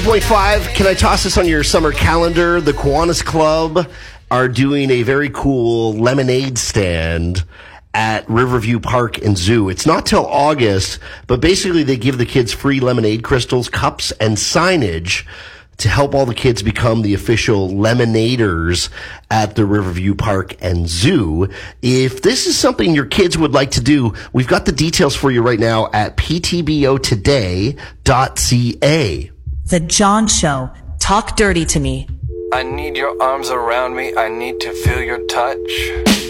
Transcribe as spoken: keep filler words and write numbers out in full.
point five, can I toss this on your summer calendar? The Kiwanis Club are doing a very cool lemonade stand at Riverview Park and Zoo. It's not till August, but basically they give the kids free lemonade crystals, cups, and signage to help all the kids become the official lemonaders at the Riverview Park and Zoo. If this is something your kids would like to do, we've got the details for you right now at p t b o today dot c a. The John Show. Talk dirty to me. I need your arms around me. I need to feel your touch.